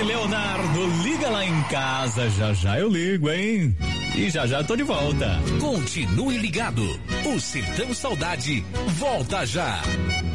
Leonardo, liga lá em casa, já já eu ligo, hein? E já já tô de volta. Continue ligado, o Sertão Saudade volta já.